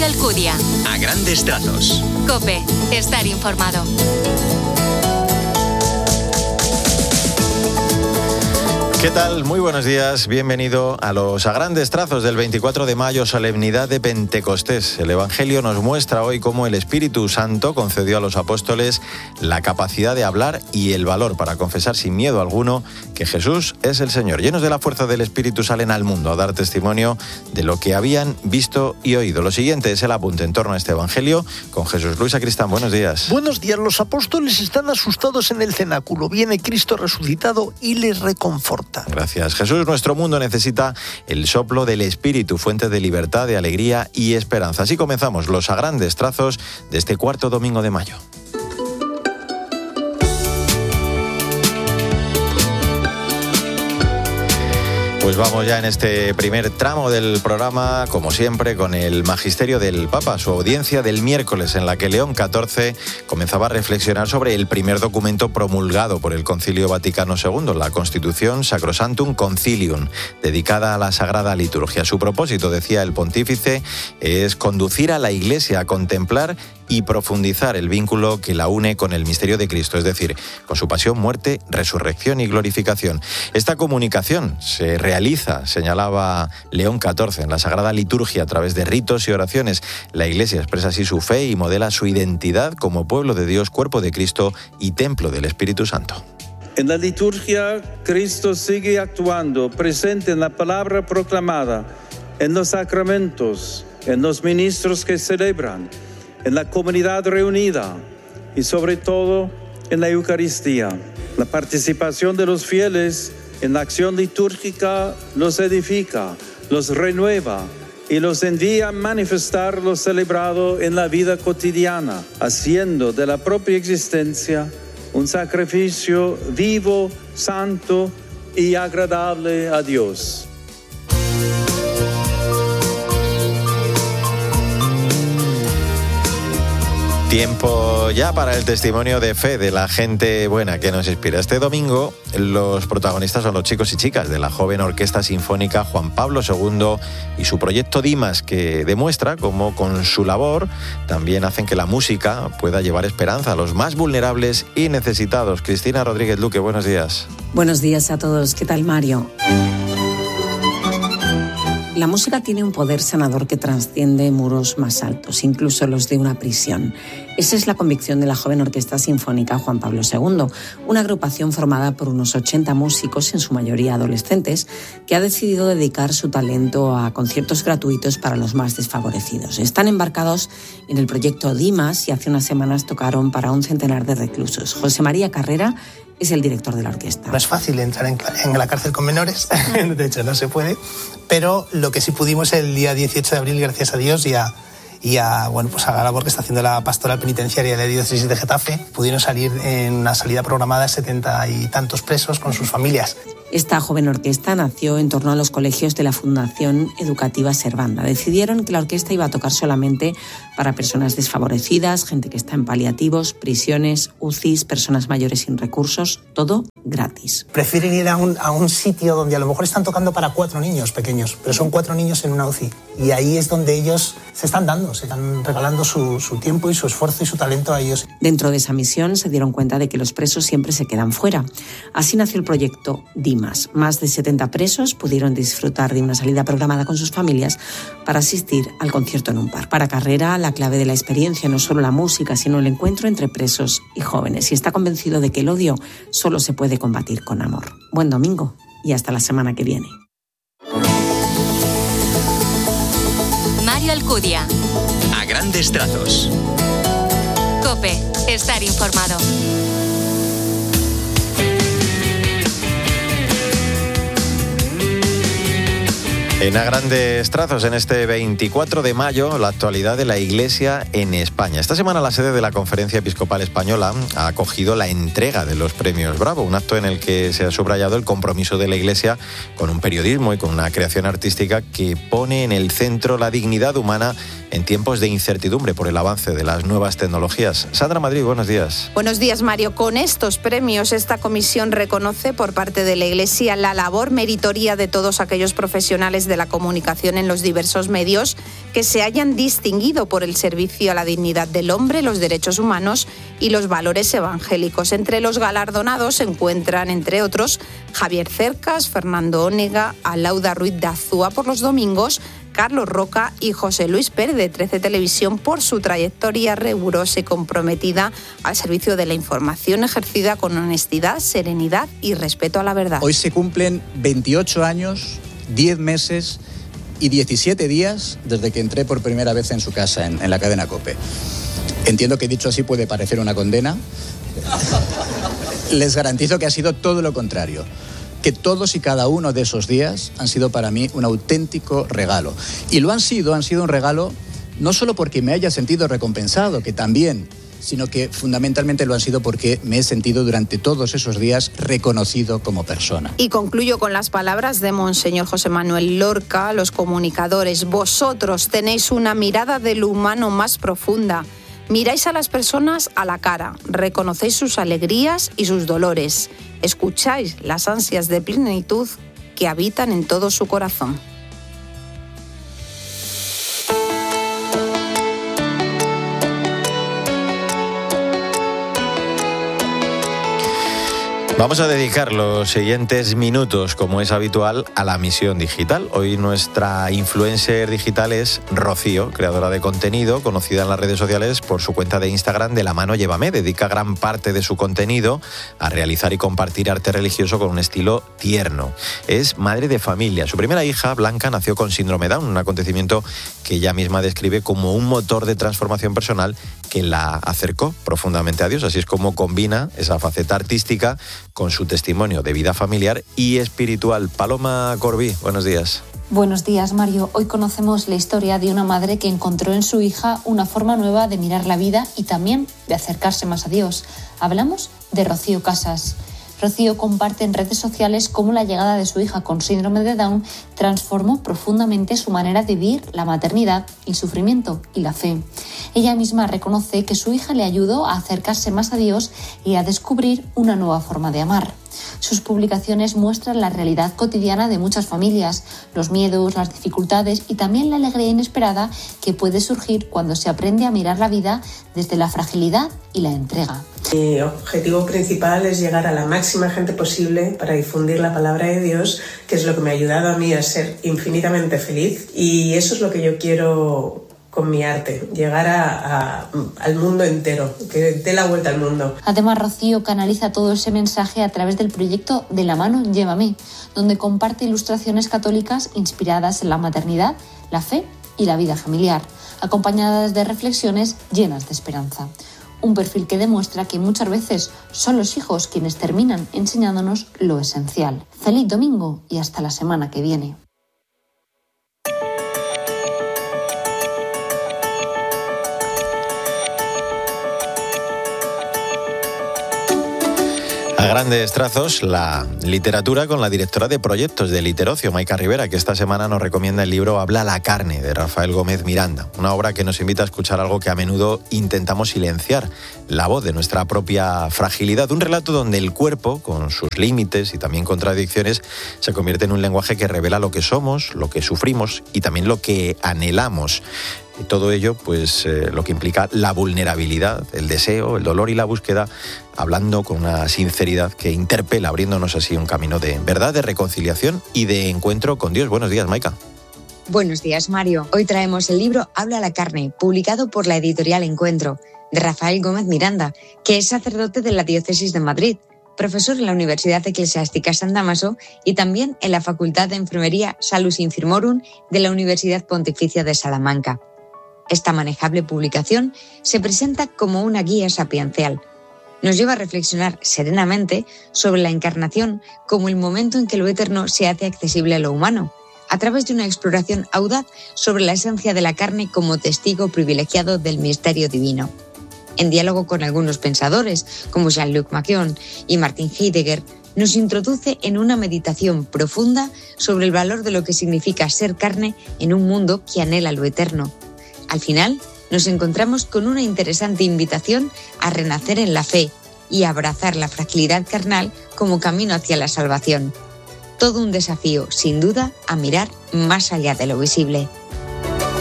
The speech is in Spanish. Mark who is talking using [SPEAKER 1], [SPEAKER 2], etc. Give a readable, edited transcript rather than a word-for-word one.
[SPEAKER 1] Mario Alcudia.
[SPEAKER 2] A grandes trazos.
[SPEAKER 1] COPE. Estar informado.
[SPEAKER 3] ¿Qué tal? Muy buenos días. Bienvenido a los A Grandes Trazos del 24 de mayo, solemnidad de Pentecostés. El Evangelio nos muestra hoy cómo el Espíritu Santo concedió a los apóstoles la capacidad de hablar y el valor para confesar sin miedo alguno que Jesús es el Señor. Llenos de la fuerza del Espíritu salen al mundo a dar testimonio de lo que habían visto y oído. Lo siguiente es el apunte en torno a este Evangelio con Jesús Luis Sacristán. Buenos días.
[SPEAKER 4] Buenos días. Los apóstoles están asustados en el cenáculo. Viene Cristo resucitado y les reconforta.
[SPEAKER 3] Gracias, Jesús. Nuestro mundo necesita el soplo del Espíritu, fuente de libertad, de alegría y esperanza. Así comenzamos los A Grandes Trazos de este cuarto domingo de mayo. Pues vamos ya en este primer tramo del programa, como siempre, con el magisterio del Papa, su audiencia del miércoles, en la que León XIV comenzaba a reflexionar sobre el primer documento promulgado por el Concilio Vaticano II, la Constitución Sacrosanctum Concilium, dedicada a la Sagrada Liturgia. Su propósito, decía el pontífice, es conducir a la Iglesia a contemplar y profundizar el vínculo que la une con el misterio de Cristo, es decir, con su pasión, muerte, resurrección y glorificación. Esta comunicación se realiza, señalaba León XIV, en la Sagrada Liturgia a través de ritos y oraciones. La Iglesia expresa así su fe y modela su identidad como pueblo de Dios, cuerpo de Cristo y templo del Espíritu Santo.
[SPEAKER 5] En la liturgia, Cristo sigue actuando, presente en la palabra proclamada, en los sacramentos, en los ministros que celebran, en la comunidad reunida y sobre todo en la Eucaristía. La participación de los fieles en la acción litúrgica los edifica, los renueva y los envía a manifestar lo celebrado en la vida cotidiana, haciendo de la propia existencia un sacrificio vivo, santo y agradable a Dios.
[SPEAKER 3] Tiempo ya para el testimonio de fe de la gente buena que nos inspira. Este domingo los protagonistas son los chicos y chicas de la joven Orquesta Sinfónica Juan Pablo II y su proyecto Dimas, que demuestra cómo con su labor también hacen que la música pueda llevar esperanza a los más vulnerables y necesitados. Cristina Rodríguez Luque, buenos días.
[SPEAKER 6] Buenos días a todos. ¿Qué tal, Mario? La música tiene un poder sanador que trasciende muros más altos, incluso los de una prisión. Esa es la convicción de la joven Orquesta Sinfónica Juan Pablo II, una agrupación formada por unos 80 músicos, en su mayoría adolescentes, que ha decidido dedicar su talento a conciertos gratuitos para los más desfavorecidos. Están embarcados en el proyecto Dimas y hace unas semanas tocaron para un centenar de reclusos. José María Carrera es el director de la orquesta.
[SPEAKER 7] No es fácil entrar en la cárcel con menores, de hecho no se puede, pero lo que sí pudimos el día 18 de abril, gracias a Dios y a la labor que está haciendo la pastoral penitenciaria de la diócesis de Getafe, pudieron salir en una salida programada 70 y tantos presos con sus familias.
[SPEAKER 6] Esta joven orquesta nació en torno a los colegios de la Fundación Educativa Servanda. Decidieron que la orquesta iba a tocar solamente para personas desfavorecidas, gente que está en paliativos, prisiones, UCIs, personas mayores sin recursos, todo gratis.
[SPEAKER 7] Prefieren ir a un sitio donde a lo mejor están tocando para 4 niños pequeños, pero son 4 niños en una UCI. Y ahí es donde ellos se están regalando su tiempo y su esfuerzo y su talento a ellos.
[SPEAKER 6] Dentro de esa misión se dieron cuenta de que los presos siempre se quedan fuera. Así nació el proyecto Dimas. Más de 70 presos pudieron disfrutar de una salida programada con sus familias para asistir al concierto en un parque. Para Carrera, la clave de la experiencia no es solo la música, sino el encuentro entre presos y jóvenes. Y está convencido de que el odio solo se puede combatir con amor. Buen domingo y hasta la semana que viene.
[SPEAKER 1] Mario Alcudia.
[SPEAKER 2] A grandes trazos.
[SPEAKER 1] COPE. Estar informado.
[SPEAKER 3] En A Grandes Trazos, en este 24 de mayo, la actualidad de la Iglesia en España. Esta semana la sede de la Conferencia Episcopal Española ha acogido la entrega de los premios Bravo, un acto en el que se ha subrayado el compromiso de la Iglesia con un periodismo y con una creación artística que pone en el centro la dignidad humana en tiempos de incertidumbre por el avance de las nuevas tecnologías. Sandra Madrid, buenos días.
[SPEAKER 8] Buenos días, Mario. Con estos premios, esta comisión reconoce por parte de la Iglesia la labor meritoria de todos aquellos profesionales de la comunicación en los diversos medios que se hayan distinguido por el servicio a la dignidad del hombre, los derechos humanos y los valores evangélicos. Entre los galardonados se encuentran, entre otros, Javier Cercas, Fernando Ónega, Alauda Ruiz de Azúa por Los Domingos, Carlos Roca y José Luis Pérez de 13 Televisión por su trayectoria rigurosa y comprometida al servicio de la información ejercida con honestidad, serenidad y respeto a la verdad.
[SPEAKER 9] Hoy se cumplen 28 años, 10 meses y 17 días desde que entré por primera vez en su casa, en la cadena COPE. Entiendo que dicho así puede parecer una condena. Les garantizo que ha sido todo lo contrario. Que todos y cada uno de esos días han sido para mí un auténtico regalo. Y lo han sido un regalo no solo porque me haya sentido recompensado, que también, sino que fundamentalmente lo han sido porque me he sentido durante todos esos días reconocido como persona.
[SPEAKER 8] Y concluyo con las palabras de Monseñor José Manuel Lorca, los comunicadores. Vosotros tenéis una mirada de lo humano más profunda. Miráis a las personas a la cara, reconocéis sus alegrías y sus dolores, escucháis las ansias de plenitud que habitan en todo su corazón.
[SPEAKER 3] Vamos a dedicar los siguientes minutos, como es habitual, a la misión digital. Hoy nuestra influencer digital es Rocío, creadora de contenido, conocida en las redes sociales por su cuenta de Instagram De la mano llévame. Dedica gran parte de su contenido a realizar y compartir arte religioso con un estilo tierno. Es madre de familia. Su primera hija, Blanca, nació con síndrome Down, un acontecimiento que ella misma describe como un motor de transformación personal que la acercó profundamente a Dios. Así es como combina esa faceta artística con su testimonio de vida familiar y espiritual. Paloma Corbí, buenos días.
[SPEAKER 10] Buenos días, Mario. Hoy conocemos la historia de una madre que encontró en su hija una forma nueva de mirar la vida y también de acercarse más a Dios. Hablamos de Rocío Casas. Rocío comparte en redes sociales cómo la llegada de su hija con síndrome de Down transformó profundamente su manera de vivir la maternidad, el sufrimiento y la fe. Ella misma reconoce que su hija le ayudó a acercarse más a Dios y a descubrir una nueva forma de amar. Sus publicaciones muestran la realidad cotidiana de muchas familias, los miedos, las dificultades y también la alegría inesperada que puede surgir cuando se aprende a mirar la vida desde la fragilidad y la entrega.
[SPEAKER 11] Mi objetivo principal es llegar a la máxima gente posible para difundir la palabra de Dios, que es lo que me ha ayudado a mí a ser infinitamente feliz, y eso es lo que yo quiero con mi arte, llegar al mundo entero, que dé la vuelta al mundo.
[SPEAKER 10] Además, Rocío canaliza todo ese mensaje a través del proyecto De la mano llévame, donde comparte ilustraciones católicas inspiradas en la maternidad, la fe y la vida familiar, acompañadas de reflexiones llenas de esperanza. Un perfil que demuestra que muchas veces son los hijos quienes terminan enseñándonos lo esencial. Feliz domingo y hasta la semana que viene.
[SPEAKER 3] A grandes trazos, la literatura con la directora de proyectos de Literocio, Maika Rivera, que esta semana nos recomienda el libro Habla la carne, de Rafael Gómez Miranda. Una obra que nos invita a escuchar algo que a menudo intentamos silenciar, la voz de nuestra propia fragilidad. Un relato donde el cuerpo, con sus límites y también contradicciones, se convierte en un lenguaje que revela lo que somos, lo que sufrimos y también lo que anhelamos. Y todo ello, pues lo que implica la vulnerabilidad, el deseo, el dolor y la búsqueda, hablando con una sinceridad que interpela, abriéndonos así un camino de verdad, de reconciliación y de encuentro con Dios. Buenos días, Maika.
[SPEAKER 12] Buenos días, Mario. Hoy traemos el libro Habla la carne, publicado por la editorial Encuentro, de Rafael Gómez Miranda, que es sacerdote de la Diócesis de Madrid, profesor en la Universidad Eclesiástica San Dámaso y también en la Facultad de Enfermería Salus Infirmorum de la Universidad Pontificia de Salamanca. Esta manejable publicación se presenta como una guía sapiencial. Nos lleva a reflexionar serenamente sobre la encarnación como el momento en que lo eterno se hace accesible a lo humano, a través de una exploración audaz sobre la esencia de la carne como testigo privilegiado del misterio divino. En diálogo con algunos pensadores, como Jean-Luc Macron y Martin Heidegger, nos introduce en una meditación profunda sobre el valor de lo que significa ser carne en un mundo que anhela lo eterno. Al final, nos encontramos con una interesante invitación a renacer en la fe y a abrazar la fragilidad carnal como camino hacia la salvación. Todo un desafío, sin duda, a mirar más allá de lo visible.